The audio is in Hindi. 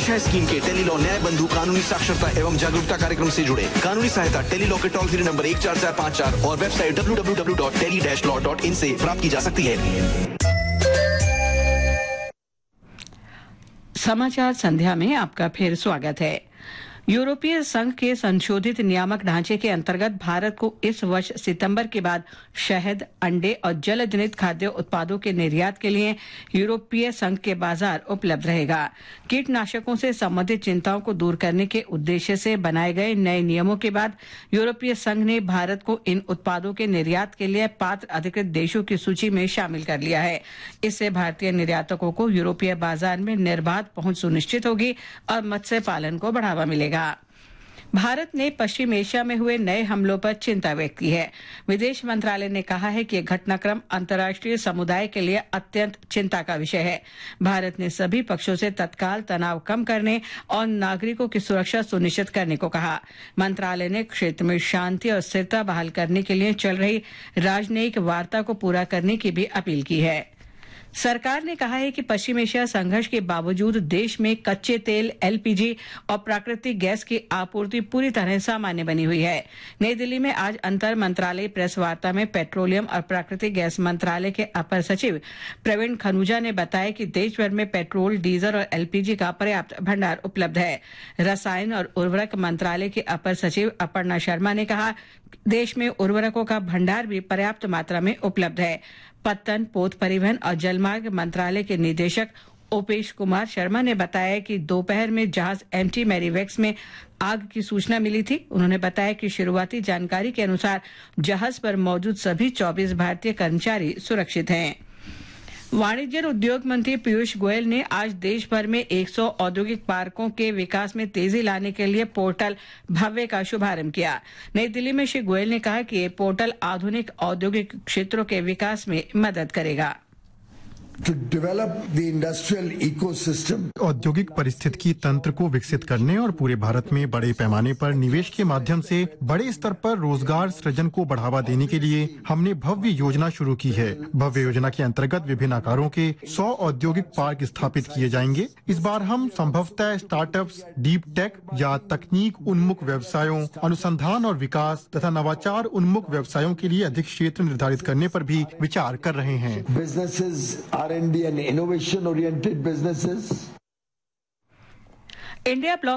दिशा स्कीम के टेलीलॉ न्याय बंधु कानूनी साक्षरता एवं जागरूकता कार्यक्रम से जुड़े। कानूनी सहायता टेलीलॉ के टोल फ्री नंबर 14454 और वेबसाइट www.tele-law.in से प्राप्त की जा सकती है। समाचार संध्या में आपका फिर स्वागत है। यूरोपीय संघ के संशोधित नियामक ढांचे के अंतर्गत भारत को इस वर्ष सितंबर के बाद शहद, अंडे और जल जनित खाद्य उत्पादों के निर्यात के लिए यूरोपीय संघ के बाजार उपलब्ध रहेगा। कीटनाशकों से संबंधित चिंताओं को दूर करने के उद्देश्य से बनाए गए नए नियमों के बाद यूरोपीय संघ ने भारत को इन उत्पादों के निर्यात के लिए पात्र अधिकृत देशों की सूची में शामिल कर लिया है। इससे भारतीय निर्यातकों को यूरोपीय बाजार में निर्बाध पहुंच सुनिश्चित होगी और मत्स्य पालन को बढ़ावा मिलेगा। भारत ने पश्चिम एशिया में हुए नए हमलों पर चिंता व्यक्त की है। विदेश मंत्रालय ने कहा है कि यह घटनाक्रम अंतर्राष्ट्रीय समुदाय के लिए अत्यंत चिंता का विषय है। भारत ने सभी पक्षों से तत्काल तनाव कम करने और नागरिकों की सुरक्षा सुनिश्चित करने को कहा। मंत्रालय ने क्षेत्र में शांति और स्थिरता बहाल करने के लिए चल रही राजनयिक वार्ता को पूरा करने की भी अपील की है। सरकार ने कहा है कि पश्चिम एशिया संघर्ष के बावजूद देश में कच्चे तेल, एलपीजी और प्राकृतिक गैस की आपूर्ति पूरी तरह सामान्य बनी हुई है। नई दिल्ली में आज अंतर मंत्रालय प्रेस वार्ता में पेट्रोलियम और प्राकृतिक गैस मंत्रालय के अपर सचिव प्रवीण खनूजा ने बताया कि देश भर में पेट्रोल, डीजल और एलपीजी का पर्याप्त भंडार उपलब्ध है। रसायन और उर्वरक मंत्रालय के अपर सचिव अपर्णा शर्मा ने कहा, देश में उर्वरकों का भंडार भी पर्याप्त मात्रा में उपलब्ध है। पत्तन, पोत परिवहन और जलमार्ग मंत्रालय के निदेशक ओपेश कुमार शर्मा ने बताया कि दोपहर में जहाज एमटी मैरीवेक्स में आग की सूचना मिली थी। उन्होंने बताया कि शुरुआती जानकारी के अनुसार जहाज पर मौजूद सभी 24 भारतीय कर्मचारी सुरक्षित हैं। वाणिज्य और उद्योग मंत्री पीयूष गोयल ने आज देश भर में 100 औद्योगिक पार्कों के विकास में तेजी लाने के लिए पोर्टल भव्य का शुभारंभ किया। नई दिल्ली में श्री गोयल ने कहा कि ये पोर्टल आधुनिक औद्योगिक क्षेत्रों के विकास में मदद करेगा। To develop the industrial ecosystem. औद्योगिक परिस्थितिकी तंत्र को विकसित करने और पूरे भारत में बड़े पैमाने पर निवेश के माध्यम से बड़े स्तर पर रोजगार सृजन को बढ़ावा देने के लिए हमने भव्य योजना शुरू की है। भव्य योजना के अंतर्गत विभिन्न आकारों के 100 औद्योगिक पार्क स्थापित किए जाएंगे। इस बार हम संभवतः स्टार्टअप्स, डीप टेक या तकनीक उन्मुख व्यवसायों, अनुसंधान और विकास तथा नवाचार उन्मुख व्यवसायों के लिए अधिक क्षेत्र निर्धारित करने पर भी विचार कर रहे हैं। Businesses, R&D and innovation oriented businesses. India block